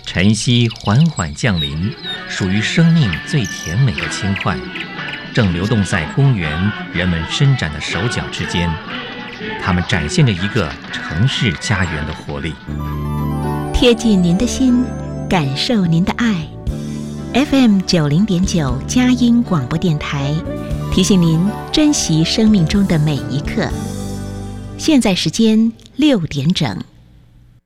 晨曦缓缓降临，属于生命最甜美的轻快，正流动在公园人们伸展的手脚之间。它们展现着一个城市家园的活力， 贴近您的心，感受您的爱。FM 90.9佳音广播电台提醒您珍惜生命中的每一刻。现在时间6点整。